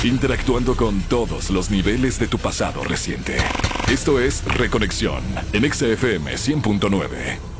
interactuando con todos los niveles de tu pasado reciente. Esto es Reconexión en XFM 100.9.